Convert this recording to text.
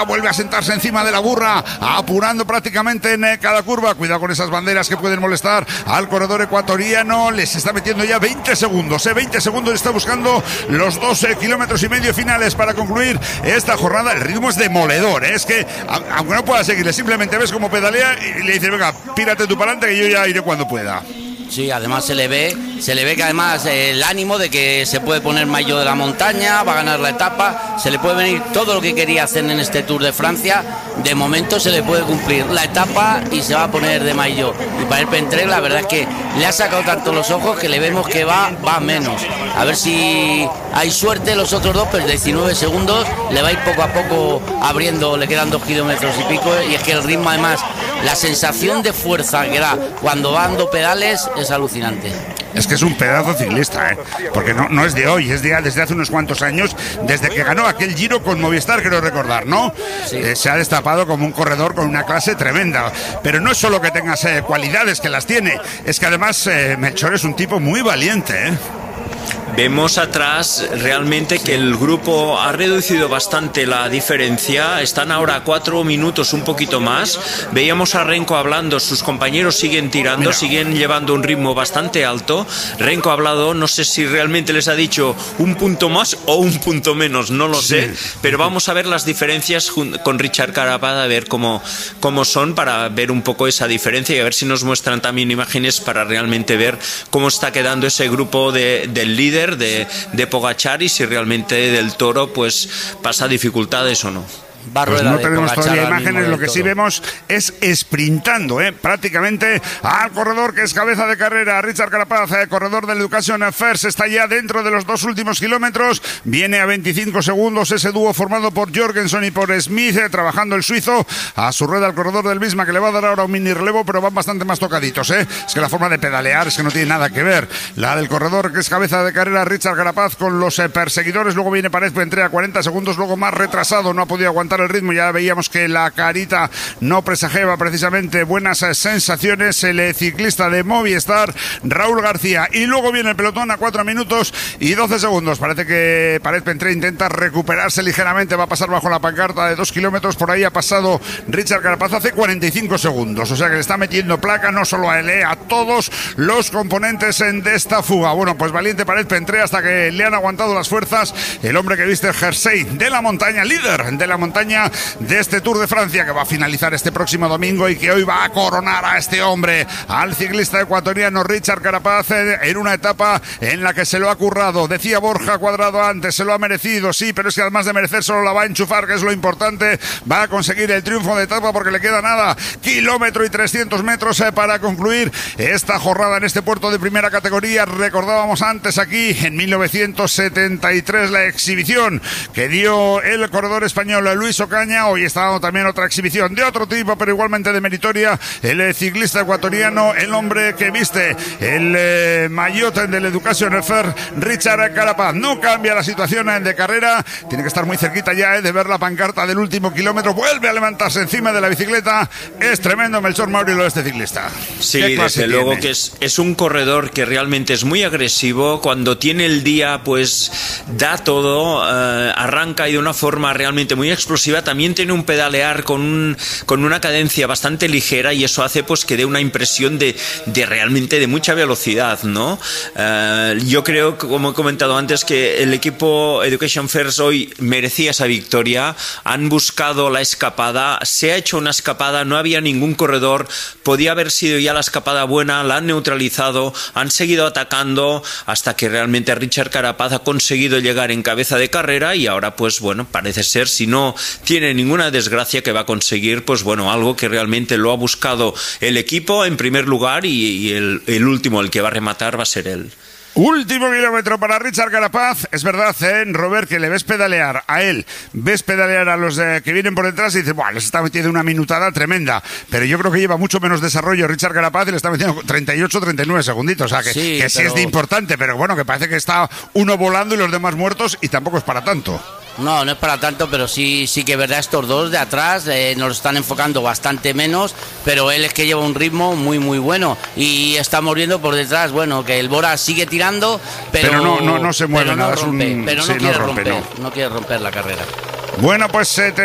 Vuelve a sentarse encima de la burra, apurando prácticamente en cada curva. Cuidado con esas banderas que pueden molestar al corredor ecuatoriano. Les está metiendo ya 20 segundos. 20 segundos está buscando los 12 kilómetros y medio finales para concluir esta jornada. El ritmo es demoledor, ¿eh? Es que, aunque no pueda seguirle, simplemente ves cómo pedalea y le dices, venga, pírate tú para adelante que yo ya iré cuando pueda. Sí, además se le ve que además el ánimo de que se puede poner maillot de la montaña, va a ganar la etapa, se le puede venir todo lo que quería hacer en este Tour de Francia, de momento se le puede cumplir la etapa y se va a poner de maillot. Y para el Pentré la verdad es que le ha sacado tanto los ojos que le vemos que va menos. A ver si hay suerte los otros dos, pero 19 segundos, le va a ir poco a poco abriendo, le quedan 2 kilómetros y pico, y es que el ritmo además, la sensación de fuerza que da cuando va dando pedales es alucinante. Es que es un pedazo ciclista, porque no es de hoy, es desde hace unos cuantos años, desde que ganó aquel Giro con Movistar, creo recordar, ¿no? Sí. Se ha destapado como un corredor con una clase tremenda, pero no es solo que tengas cualidades, que las tiene, es que además Melchor es un tipo muy valiente, ¿eh? Vemos atrás realmente que el grupo ha reducido bastante la diferencia, están ahora a 4 minutos, un poquito más. Veíamos a Renko hablando, sus compañeros siguen tirando, siguen llevando un ritmo bastante alto. Renko ha hablado, no sé si realmente les ha dicho un punto más o un punto menos, no lo sé, pero vamos a ver las diferencias con Richard Carapaz, a ver cómo son, para ver un poco esa diferencia y a ver si nos muestran también imágenes para realmente ver cómo está quedando ese grupo del líder de Pogačar y si realmente del Toro pues pasa dificultades o no. Pues no tenemos todavía imágenes, lo que sí vemos es sprintando, prácticamente al corredor que es cabeza de carrera, Richard Carapaz, corredor del Education First, está ya dentro de los 2 últimos kilómetros, viene a 25 segundos ese dúo formado por Jorgensen y por Smith, trabajando el suizo a su rueda, al corredor del Visma, que le va a dar ahora un mini relevo, pero van bastante más tocaditos, es que la forma de pedalear es que no tiene nada que ver, la del corredor que es cabeza de carrera, Richard Carapaz, con los perseguidores. Luego viene Pared Pentré a 40 segundos, luego más retrasado, no ha podido aguantar el ritmo, ya veíamos que la carita no presagiaba precisamente buenas sensaciones, el ciclista de Movistar, Raúl García, y luego viene el pelotón a 4 minutos y 12 segundos, parece que Pared Pentré intenta recuperarse ligeramente, va a pasar bajo la pancarta de 2 kilómetros, por ahí ha pasado Richard Carapaz hace 45 segundos, o sea que le está metiendo placa no solo a él, a todos los componentes de esta fuga. Bueno, pues valiente Pared Pentré hasta que le han aguantado las fuerzas, el hombre que viste el jersey de la montaña, líder de la montaña de este Tour de Francia, que va a finalizar este próximo domingo y que hoy va a coronar a este hombre, al ciclista ecuatoriano Richard Carapaz, en una etapa en la que se lo ha currado. Decía Borja Cuadrado antes, se lo ha merecido, sí, pero es que además de merecer solo la va a enchufar, que es lo importante, va a conseguir el triunfo de etapa porque le queda nada, kilómetro y 300 metros para concluir esta jornada en este puerto de primera categoría. Recordábamos antes aquí en 1973 la exhibición que dio el corredor español Luis Ocaña. Hoy está dando también otra exhibición de otro tipo, pero igualmente de meritoria, el ciclista ecuatoriano, el hombre que viste el maillot del Education First, Richard Carapaz. No cambia la situación de carrera, tiene que estar muy cerquita ya de ver la pancarta del último kilómetro, vuelve a levantarse encima de la bicicleta, es tremendo Melchor Mauri lo de este ciclista. Sí, desde luego que es un corredor que realmente es muy agresivo, cuando tiene el día pues da todo, arranca y de una forma realmente muy explosiva, también tiene un pedalear con una cadencia bastante ligera y eso hace pues que dé una impresión de realmente de mucha velocidad, ¿no? Yo creo, como he comentado antes, que el equipo Education First hoy merecía esa victoria, han buscado la escapada, se ha hecho una escapada, no había ningún corredor, podía haber sido ya la escapada buena, la han neutralizado, han seguido atacando hasta que realmente Richard Carapaz ha conseguido llegar en cabeza de carrera y ahora pues bueno, parece ser, si no tiene ninguna desgracia, que va a conseguir pues bueno, algo que realmente lo ha buscado el equipo en primer lugar y el último, el que va a rematar, va a ser él. Último kilómetro para Richard Carapaz. Es verdad, Robert, que le ves pedalear a él, ves pedalear a los que vienen por detrás y dices, bueno, les está metiendo una minutada tremenda, pero yo creo que lleva mucho menos desarrollo Richard Carapaz y le está metiendo 38, 39 segunditos, o sea que sí es de importante, pero bueno, que parece que está uno volando y los demás muertos y tampoco es para tanto. No es para tanto, pero sí que es verdad, estos dos de atrás nos están enfocando bastante menos, pero él es que lleva un ritmo muy muy bueno y estamos viendo por detrás, bueno, que el Bora sigue tirando, pero no se mueve nada, no quiere romper la carrera. Bueno, pues